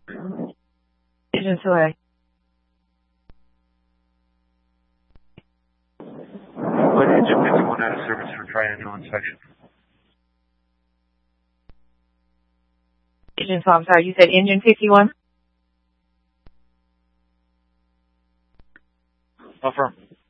Agent Soleil. Put Engine 51 out of service for triannual inspection. Agent, so I'm sorry, you said Engine 51? Affirm.